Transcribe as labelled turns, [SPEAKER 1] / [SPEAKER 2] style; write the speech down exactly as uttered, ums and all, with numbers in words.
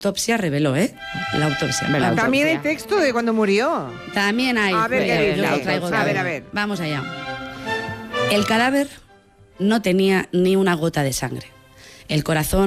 [SPEAKER 1] autopsia reveló, ¿eh? La autopsia.
[SPEAKER 2] La autopsia.
[SPEAKER 3] También hay texto de cuando murió.
[SPEAKER 1] También hay.
[SPEAKER 3] A ver,
[SPEAKER 1] pues,
[SPEAKER 3] ¿qué
[SPEAKER 1] yo
[SPEAKER 3] dice?
[SPEAKER 1] lo traigo
[SPEAKER 3] A
[SPEAKER 1] también.
[SPEAKER 3] ver, a ver.
[SPEAKER 1] Vamos allá. El cadáver no tenía ni una gota de sangre. El corazón